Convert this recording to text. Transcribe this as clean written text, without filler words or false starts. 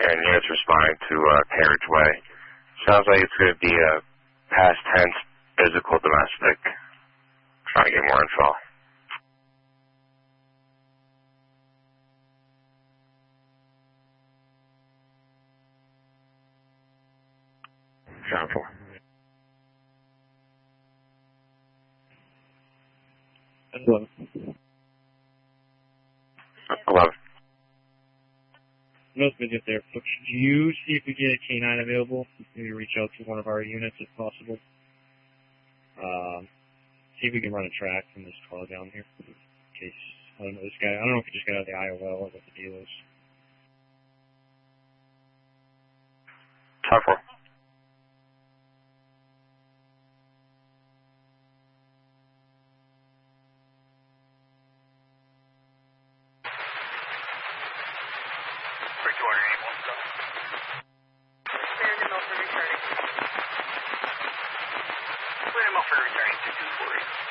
and units responding to carriageway. Sounds like it's going to be a past tense, physical, domestic. Trying to get more info. Sound 4. 11. 11. Most good get there. Could you see if we get a K9 available? Maybe reach out to one of our units if possible. See if we can run a track from this call down here. In case, I don't know, this guy, I don't know if he just got out of the IOL or what the deal is. Sound 4. Clear him up for returning to 240.